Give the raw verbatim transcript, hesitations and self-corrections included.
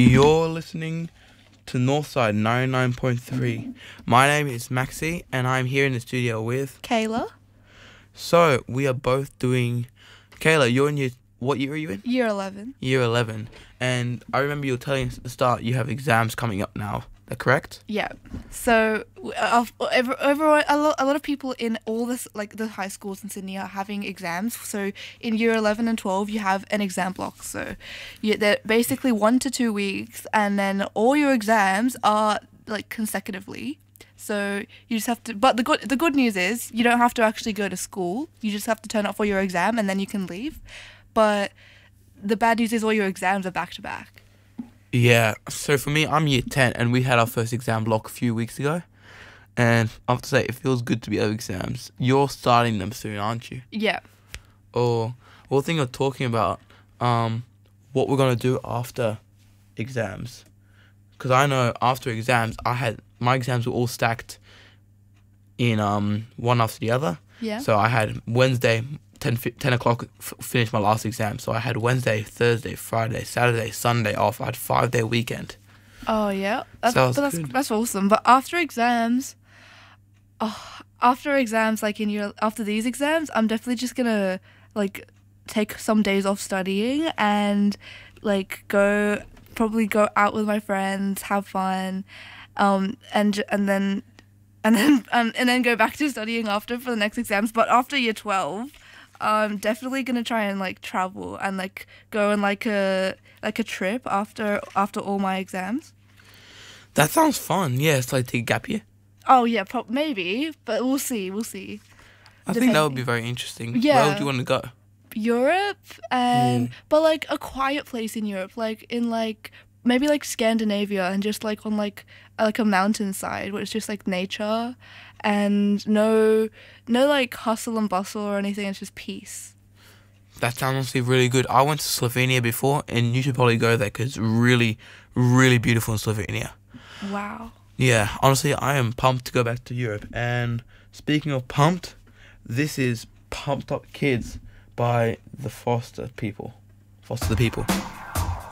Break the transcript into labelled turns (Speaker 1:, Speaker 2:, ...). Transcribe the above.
Speaker 1: You're listening to Northside ninety-nine point three. My name is Maxi, and I'm here in the studio with
Speaker 2: Kayla.
Speaker 1: So we are both doing. Kayla, you're in year. What year are you in?
Speaker 2: Year eleven.
Speaker 1: Year eleven. And I remember you were telling us at the start you have exams coming up now. Is that correct?
Speaker 2: Yeah. So uh, every, everyone, a lot, a lot of people in all this, like the high schools in Sydney, are having exams. So in year eleven and twelve, you have an exam block. So you, they're basically one to two weeks, and then all your exams are like consecutively. So you just have to. But the good, the good news is you don't have to actually go to school. You just have to turn up for your exam, and then you can leave. But the bad news is all your exams are back to back.
Speaker 1: Yeah. So for me, I'm year ten, and we had our first exam block a few weeks ago. And I have to say, it feels good to be over exams. You're starting them soon, aren't you?
Speaker 2: Yeah.
Speaker 1: Or we're thinking of talking about um, what we're going to do after exams. Because I know after exams, I had my exams were all stacked in um, one after the other.
Speaker 2: Yeah.
Speaker 1: So I had Wednesday, ten, ten o'clock, f- finished my last exam. So I had Wednesday, Thursday, Friday, Saturday, Sunday off. I had five-day weekend.
Speaker 2: Oh, yeah. That's,
Speaker 1: Sounds
Speaker 2: but that's,
Speaker 1: good.
Speaker 2: that's awesome. But after exams, oh, after exams, like in your, after these exams, I'm definitely just going to, like, take some days off studying and, like, go, probably go out with my friends, have fun, um, and, and then, and then, um, and then go back to studying after for the next exams. But after year twelve, I'm definitely gonna try and like travel and like go on like a like a trip after after all my exams.
Speaker 1: That sounds fun. Yeah, it's like take a gap year.
Speaker 2: Oh yeah, prob- maybe, but we'll see, we'll see.
Speaker 1: I think that would
Speaker 2: Depending.
Speaker 1: be very interesting.
Speaker 2: Yeah.
Speaker 1: Where would you want to go?
Speaker 2: Europe and
Speaker 1: Mm.
Speaker 2: but like a quiet place in Europe, like in like maybe like Scandinavia and just like on like like a mountainside where it's just like nature and no no like hustle and bustle or anything. It's just peace.
Speaker 1: That sounds honestly really good. I went to Slovenia before, and you should probably go there because it's really, really beautiful in Slovenia.
Speaker 2: Wow.
Speaker 1: Yeah, honestly, I am pumped to go back to Europe. And speaking of pumped, this is Pumped Up Kids by the Foster People. Foster the People.